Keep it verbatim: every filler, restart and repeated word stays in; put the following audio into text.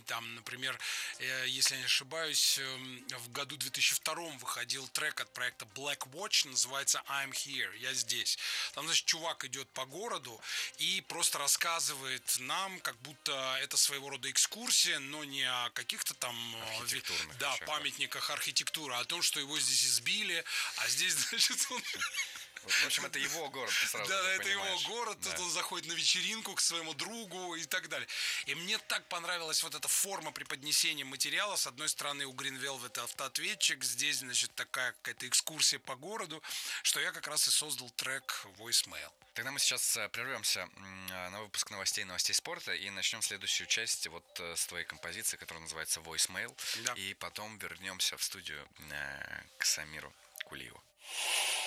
там, например, если я не ошибаюсь, в году две тысячи втором выходил трек от проекта Black Watch, называется I'm Here, я здесь. Там, значит, чувак идет по городу и просто рассказывает нам, как будто это своего рода экскурсия, но не о каких-то там да, вещах, памятниках да. архитектуры, а о том, что его здесь избили, а здесь, значит, он... В общем, это его город, ты сразу Да, это понимаешь. его город, да. тут он заходит на вечеринку к своему другу и так далее. И мне так понравилась вот эта форма преподнесения материала. С одной стороны, у Green Velvet автоответчик, здесь, значит, такая какая-то экскурсия по городу, что я как раз и создал трек Voicemail. Тогда мы сейчас прервемся на выпуск новостей, новостей спорта и начнем следующую часть вот с твоей композиции, которая называется Voicemail. Да. И потом вернемся в студию к Самиру Кулиеву.